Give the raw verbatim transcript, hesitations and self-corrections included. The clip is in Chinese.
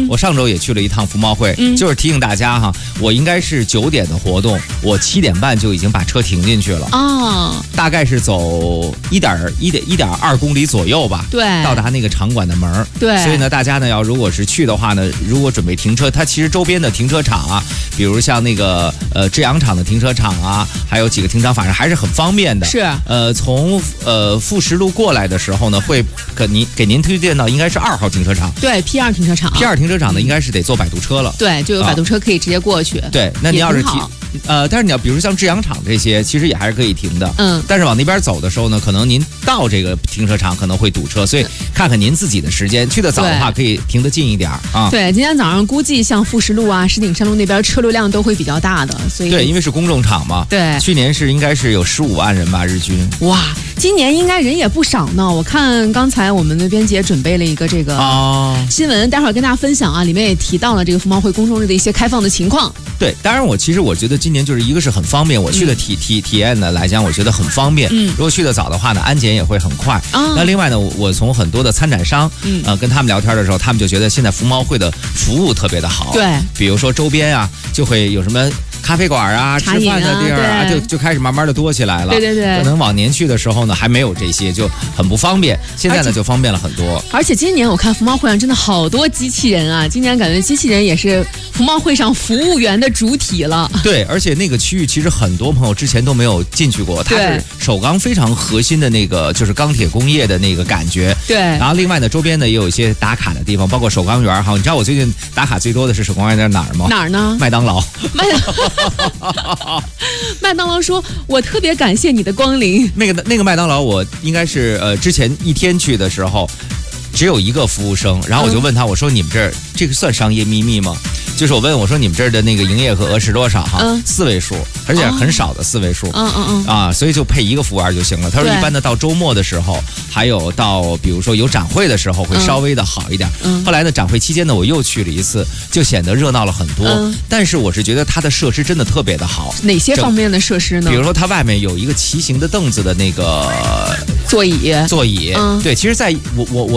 我上周也去了一趟服贸会， 嗯、 就是提醒大家哈，我应该是九点的活动，我七点半就已经把车停进去了。 哦， 大概是走一点一点一点二公里左右吧， 对， 到达那个场馆的门。 对， 所以呢，大家呢要如果是去的话呢，如果准备停车，它其实周边的停车场啊，比如像那个呃制洋厂的停车场啊，还有几个停车场，反正还是很方便的。 是， 呃，从呃富石路过来的时候呢，会给您给您推荐到应该是二号停车场。 对 ，P 二停车场。 P 二停车场呢，应该是得坐摆渡车了。 对，就有摆渡车可以直接过去。 啊、对，那你要是停。呃，但是你要比如说像制洋厂这些，其实也还是可以停的。 嗯， 但是往那边走的时候呢，可能您到这个停车场可能会堵车，所以看看您自己的时间，去的早的话可以停得近一点啊。 对，今天早上估计像富石路啊、石景山路那边车流量都会比较大的，所以对，因为是公众场嘛。 对， 去年是应该是有十五万人吧，日均。 哇，今年应该人也不少呢。我看刚才我们的编辑也准备了一个这个新闻，哦、待会儿跟大家分享啊，里面也提到了这个服贸会公众日的一些开放的情况。 对，当然我其实我觉得今年就是一个是很方便，我去的体、嗯、体体验呢来讲，我觉得很方便。 嗯， 如果去的早的话呢，安检也会很快。啊，那另外呢，我从很多的参展商，嗯，呃，跟他们聊天的时候，他们就觉得现在服贸会的服务特别的好。 对， 比如说周边啊，就会有什么咖啡馆啊、吃饭的地儿啊，就就开始慢慢的多起来了。 对对对， 可能往年去的时候呢，还没有这些，就很不方便。现在呢，就方便了很多。 而且今年我看服贸会上真的好多机器人啊，今年感觉机器人也是服贸会上服务员的主体了。 对，而且那个区域其实很多朋友之前都没有进去过，它是首钢非常核心的那个，就是钢铁工业的那个感觉。 对。 然后另外呢，周边呢也有一些打卡的地方，包括首钢园哈。你知道我最近打卡最多的是首钢园在哪儿吗？ 哪儿呢？ 麦当劳。 麦当麦当劳说：“我特别感谢你的光临。” 那个那个麦当劳，我应该是呃之前一天去的时候，只有一个服务生，然后我就问他，我说：“你们这儿这个算商业秘密吗？”就是我问我说你们这儿的那个营业额是多少哈？嗯，四位数，而且很少的四位数。 嗯嗯嗯。 啊，所以就配一个服务员就行了。他说一般的到周末的时候，还有到比如说有展会的时候会稍微的好一点。嗯。后来呢，展会期间呢，我又去了一次，就显得热闹了很多。嗯。但是我是觉得它的设施真的特别的好。 哪些方面的设施呢？ 比如说它外面有一个骑行的凳子的那个座椅。 座椅。嗯。对，其实在我我我。